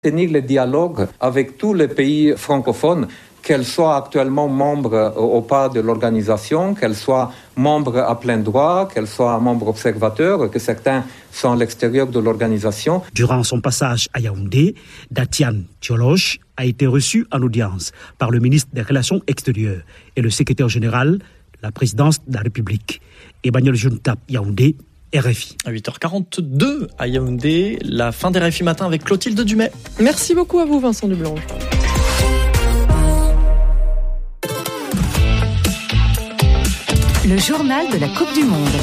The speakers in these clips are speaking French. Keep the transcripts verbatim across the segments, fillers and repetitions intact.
Tenir le dialogue avec tous les pays francophones, qu'elles soient actuellement membres ou pas de l'organisation, qu'elles soient membres à plein droit, qu'elles soient membres observateurs, que certains sont à l'extérieur de l'organisation. Durant son passage à Yaoundé, Datian Tioloche a été reçu en audience par le ministre des Relations extérieures et le secrétaire général de la présidence de la République. Emmanuel Juntap, Yaoundé, R F I. À huit heures quarante-deux à Yaoundé, la fin des R F I matin avec Clotilde Dumais. Merci beaucoup à vous Vincent Dublanche. Le journal de la Coupe du Monde.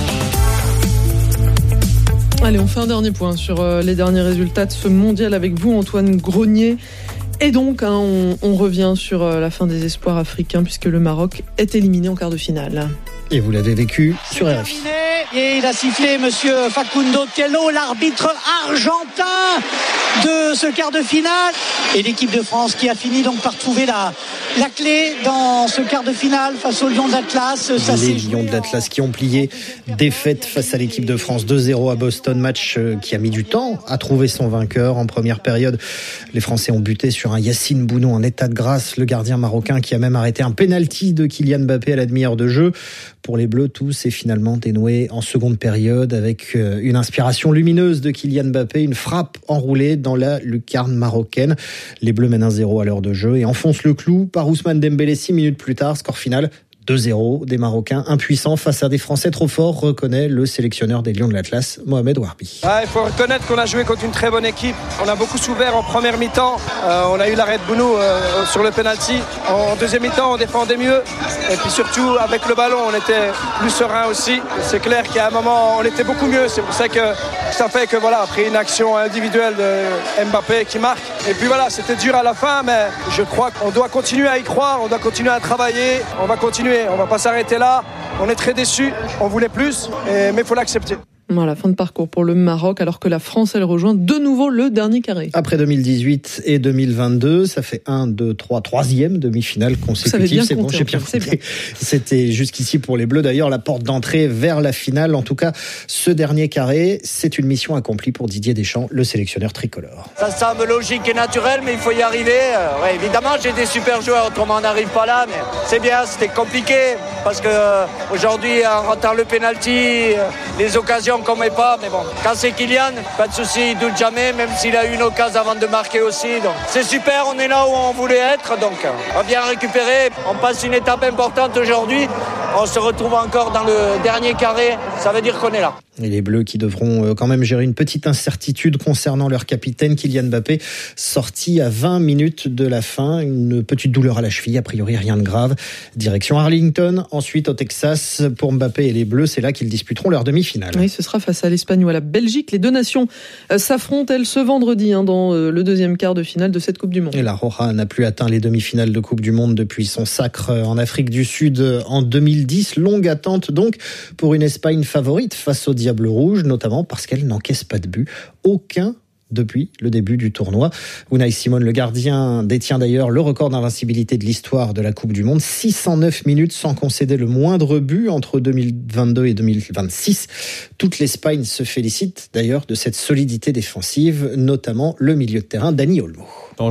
Allez, on fait un dernier point sur euh, les derniers résultats de ce mondial avec vous, Antoine Grenier. Et donc, hein, on, on revient sur euh, la fin des espoirs africains puisque le Maroc est éliminé en quart de finale. Et vous l'avez vécu sur R F I. Et il a sifflé monsieur Facundo Tello, l'arbitre argentin de ce quart de finale. Et l'équipe de France qui a fini donc par trouver la, la clé dans ce quart de finale face aux Lions d'Atlas. Ça Les Lions de l'Atlas qui ont plié, défaite face à l'équipe de France deux zéro à Boston, match qui a mis du temps à trouver son vainqueur. En première période, les Français ont buté sur un Yacine Bounou en état de grâce, le gardien marocain qui a même arrêté un penalty de Kylian Mbappé à la demi-heure de jeu. Pour les Bleus, tout s'est finalement dénoué en seconde période avec une inspiration lumineuse de Kylian Mbappé, une frappe enroulée dans la lucarne marocaine. Les Bleus mènent un zéro à l'heure de jeu et enfoncent le clou par Ousmane Dembélé six minutes plus tard. Score final deux zéro, des Marocains impuissants face à des Français trop forts, reconnaît le sélectionneur des Lions de l'Atlas, Mohamed Warbi. Ah, il faut reconnaître qu'on a joué contre une très bonne équipe. On a beaucoup souffert en première mi-temps. Euh, on a eu l'arrêt de Bounou euh, sur le penalty. En deuxième mi-temps, on défendait mieux. Et puis surtout, avec le ballon, on était plus serein aussi. C'est clair qu'à un moment, on était beaucoup mieux. C'est pour ça que ça fait que voilà, après une action individuelle de Mbappé qui marque. Et puis voilà, c'était dur à la fin, mais je crois qu'on doit continuer à y croire, on doit continuer à travailler, on va continuer. On va pas s'arrêter là. On est très déçus. On voulait plus, et, mais il faut l'accepter. Voilà, fin de parcours pour le Maroc, alors que la France, elle rejoint de nouveau le dernier carré. Après deux mille dix-huit et deux mille vingt-deux, ça fait un, deux, trois, troisième demi-finale consécutive. C'est bon, j'ai bien compté. C'était jusqu'ici pour les Bleus. D'ailleurs, la porte d'entrée vers la finale. En tout cas, ce dernier carré, c'est une mission accomplie pour Didier Deschamps, le sélectionneur tricolore. Ça semble logique et naturel, mais il faut y arriver. Euh, ouais, évidemment, j'ai des super joueurs, autrement on n'arrive pas là, mais c'est bien, c'était compliqué, parce que euh, aujourd'hui, en ratant le penalty, euh, les occasions qu'on met pas, mais bon, quand c'est Kylian, pas de souci, il doute jamais, même s'il a eu une occasion avant de marquer aussi. Donc c'est super, on est là où on voulait être, donc on va bien récupérer. On passe une étape importante aujourd'hui. On se retrouve encore dans le dernier carré, ça veut dire qu'on est là. Et les Bleus qui devront quand même gérer une petite incertitude concernant leur capitaine Kylian Mbappé, sorti à vingt minutes de la fin, une petite douleur à la cheville, a priori rien de grave. Direction Arlington, ensuite au Texas pour Mbappé et les Bleus, c'est là qu'ils disputeront leur demi-finale. Oui, ce sera face à l'Espagne ou à la Belgique. Les deux nations s'affrontent, elles, ce vendredi hein, dans le deuxième quart de finale de cette Coupe du Monde. Et la Roja n'a plus atteint les demi-finales de Coupe du Monde depuis son sacre en Afrique du Sud en deux mille dix. Longue attente donc pour une Espagne favorite face au Diable Rouge, notamment parce qu'elle n'encaisse pas de but. Aucun depuis le début du tournoi. Unai Simon, le gardien, détient d'ailleurs le record d'invincibilité de l'histoire de la Coupe du Monde. six cent neuf minutes sans concéder le moindre but entre deux mille vingt-deux et deux mille vingt-six. Toute l'Espagne se félicite d'ailleurs de cette solidité défensive, notamment le milieu de terrain Dani Olmo.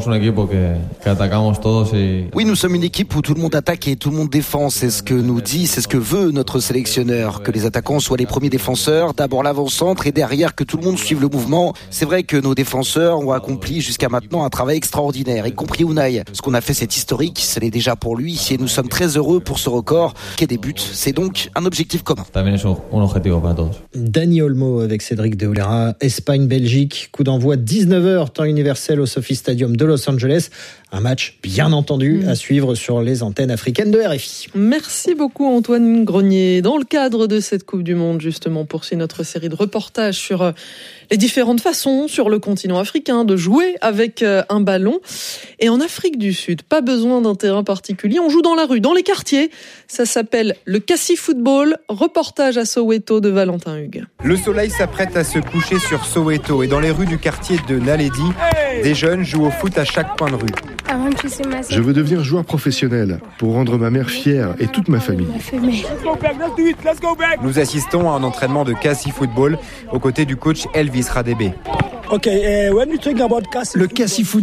Oui, nous sommes une équipe où tout le monde attaque et tout le monde défend. C'est ce que nous dit, c'est ce que veut notre sélectionneur. Que les attaquants soient les premiers défenseurs, d'abord l'avant-centre et derrière que tout le monde suive le mouvement. C'est vrai que nos défenseurs ont accompli jusqu'à maintenant un travail extraordinaire, y compris Unai. Ce qu'on a fait, c'est historique, ce l'est déjà pour lui et nous sommes très heureux pour ce record qui est des buts. C'est donc un objectif commun. Dani Olmo avec Cédric de Oliveira, Espagne-Belgique, coup d'envoi dix-neuf heures, temps universel au Sophie Stadium de Los Angeles. Un match, bien entendu, mmh. à suivre sur les antennes africaines de R F I. Merci beaucoup Antoine Grenier. Dans le cadre de cette Coupe du Monde, justement, on poursuit notre série de reportages sur les différentes façons sur le continent africain de jouer avec un ballon. Et en Afrique du Sud, pas besoin d'un terrain particulier, on joue dans la rue, dans les quartiers. Ça s'appelle le Kassi Football. Reportage à Soweto de Valentin Hugues. Le soleil s'apprête à se coucher sur Soweto et dans les rues du quartier de Naledi, des jeunes jouent au foot à chaque coin de rue. Je veux devenir joueur professionnel pour rendre ma mère fière et toute ma famille. Nous assistons à un entraînement de Kassi Football aux côtés du coach Elvis Radebe. Le Kassi Football